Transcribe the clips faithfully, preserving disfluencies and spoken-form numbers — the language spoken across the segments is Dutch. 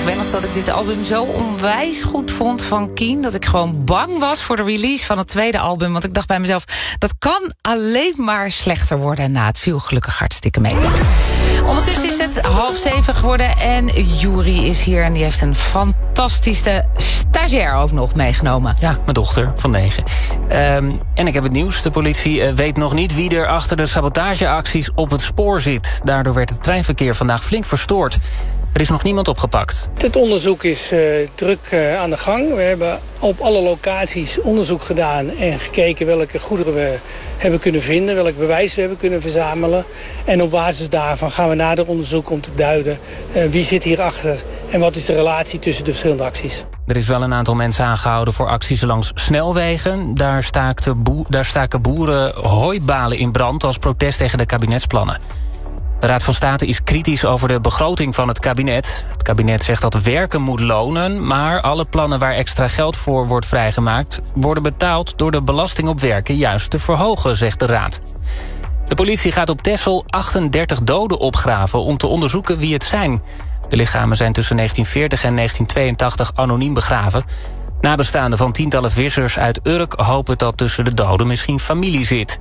weet nog dat ik dit album zo onwijs goed vond van Keen... dat ik gewoon bang was voor de release van het tweede album. Want ik dacht bij mezelf, dat kan alleen maar slechter worden. Nou, het viel gelukkig hartstikke mee. Ondertussen is het half zeven geworden en Juri is hier... en die heeft een fantastische stagiair ook nog meegenomen. Ja, mijn dochter van negen. Um, en ik heb het nieuws. De politie uh, weet nog niet wie er achter de sabotageacties op het spoor zit. Daardoor werd het treinverkeer vandaag flink verstoord. Er is nog niemand opgepakt. Het onderzoek is uh, druk uh, aan de gang. We hebben op alle locaties onderzoek gedaan en gekeken welke goederen we hebben kunnen vinden, welk bewijs we hebben kunnen verzamelen. En op basis daarvan gaan we nader onderzoeken om te duiden uh, wie zit hierachter en wat is de relatie tussen de verschillende acties. Er is wel een aantal mensen aangehouden voor acties langs snelwegen. Daar, boe- daar staken boeren hooibalen in brand als protest tegen de kabinetsplannen. De Raad van State is kritisch over de begroting van het kabinet. Het kabinet zegt dat werken moet lonen... maar alle plannen waar extra geld voor wordt vrijgemaakt... worden betaald door de belasting op werken juist te verhogen, zegt de Raad. De politie gaat op Texel achtendertig doden opgraven... om te onderzoeken wie het zijn. De lichamen zijn tussen negentien veertig en negentien tweeëntachtig anoniem begraven. Nabestaanden van tientallen vissers uit Urk hopen dat tussen de doden misschien familie zit.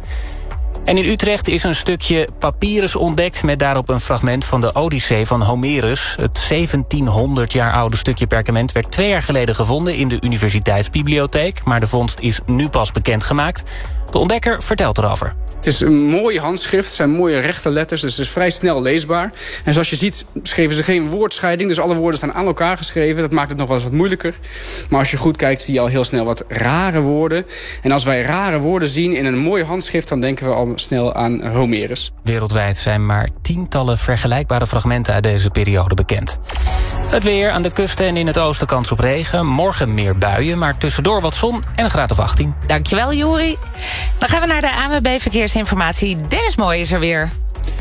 En in Utrecht is een stukje papyrus ontdekt... met daarop een fragment van de Odyssee van Homerus. Het zeventienhonderd jaar oude stukje perkament werd twee jaar geleden gevonden... in de Universiteitsbibliotheek, maar de vondst is nu pas bekendgemaakt. De ontdekker vertelt erover. Het is een mooie handschrift, het zijn mooie rechte letters, dus het is vrij snel leesbaar. En zoals je ziet schreven ze geen woordscheiding, dus alle woorden staan aan elkaar geschreven. Dat maakt het nog wel eens wat moeilijker. Maar als je goed kijkt zie je al heel snel wat rare woorden. En als wij rare woorden zien in een mooi handschrift, dan denken we al snel aan Homerus. Wereldwijd zijn maar tientallen vergelijkbare fragmenten uit deze periode bekend. Het weer aan de kusten en in het oosten kans op regen. Morgen meer buien, maar tussendoor wat zon en een graad of achttien. Dankjewel, Juri. Dan gaan we naar de A N W B Verkeersinformatie. Dennis Mooi is er weer.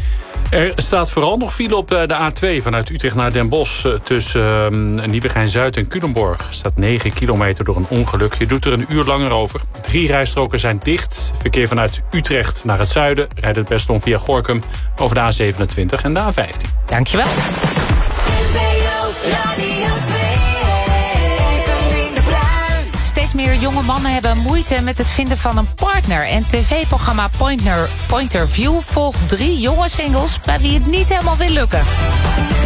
Er staat vooral nog file op de A twee vanuit Utrecht naar Den Bosch... tussen uh, Nieuwegein-Zuid en Culemborg. Er staat negen kilometer door een ongeluk. Je doet er een uur langer over. Drie rijstroken zijn dicht. Verkeer vanuit Utrecht naar het zuiden rijdt het best om via Gorinchem... over de A zevenentwintig en de A vijftien. Dankjewel. Steeds meer jonge mannen hebben moeite met het vinden van een partner. En tv-programma Pointer, Pointer View volgt drie jonge singles... bij wie het niet helemaal wil lukken.